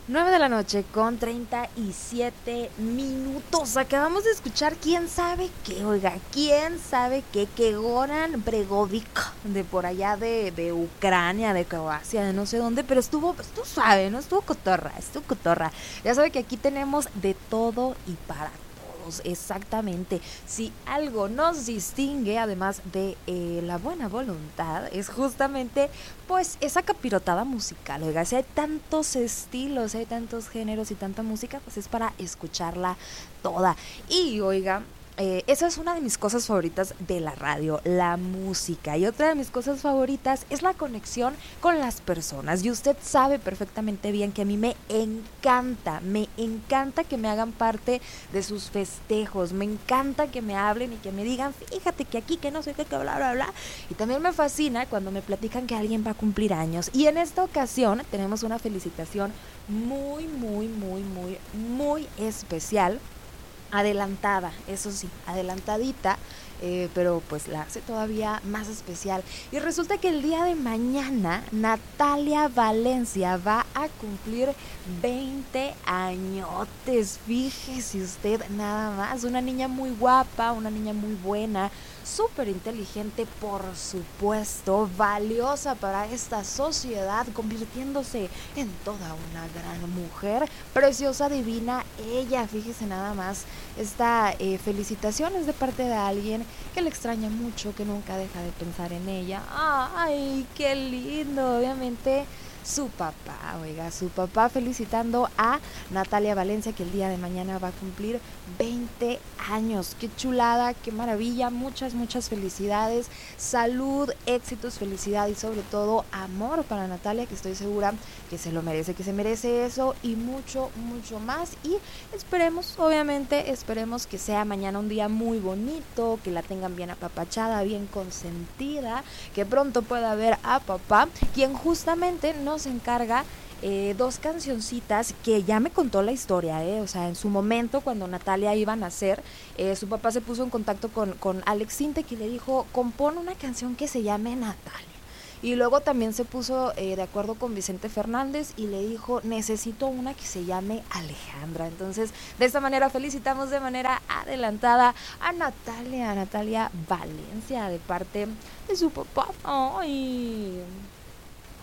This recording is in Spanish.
9 de la noche con 37 minutos. Acabamos de escuchar quién sabe qué, oiga, quién sabe qué, que Goran Bregovic, de por allá de Ucrania, de Croacia, de no sé dónde, pero estuvo suave, ¿no? Estuvo cotorra. Ya sabe que aquí tenemos de todo y para todos, exactamente. Si algo nos distingue, además de la buena voluntad, es justamente pues esa capirotada musical. Oiga, si hay tantos estilos, si hay tantos géneros y tanta música, pues es para escucharla toda. Y oiga, esa es una de mis cosas favoritas de la radio, la música. Y otra de mis cosas favoritas es la conexión con las personas. Y usted sabe perfectamente bien que a mí me encanta que me hagan parte de sus festejos. Me encanta que me hablen y que me digan, fíjate que aquí, que no sé qué, que bla, bla, bla. Y también me fascina cuando me platican que alguien va a cumplir años. Y en esta ocasión tenemos una felicitación muy especial, adelantada, eso sí, adelantadita, pero pues la hace todavía más especial. Y resulta que el día de mañana Natalia Valencia va a cumplir 20 añotes. Fíjese usted nada más, una niña muy guapa, una niña muy buena, súper inteligente, por supuesto, valiosa para esta sociedad, convirtiéndose en toda una gran mujer, preciosa, divina, ella, fíjese nada más. Esta felicitación es de parte de alguien que le extraña mucho, que nunca deja de pensar en ella. ¡Ay, qué lindo! Obviamente su papá, oiga, su papá felicitando a Natalia Valencia, que el día de mañana va a cumplir 20 años. Qué chulada, qué maravilla, muchas felicidades, salud, éxitos, felicidad y sobre todo amor para Natalia, que estoy segura que se lo merece, que se merece eso y mucho más. Y esperemos, obviamente, esperemos que sea mañana un día muy bonito, que la tengan bien apapachada, bien consentida, que pronto pueda ver a papá, quien justamente nos encarga dos cancioncitas que ya me contó la historia, o sea, en su momento cuando Natalia iba a nacer, su papá se puso en contacto con Alex Sintek y le dijo, compone una canción que se llame Natalia. Y luego también se puso de acuerdo con Vicente Fernández y le dijo, necesito una que se llame Alejandra. Entonces, de esta manera felicitamos de manera adelantada a Natalia Valencia, de parte de su papá. ¡Ay!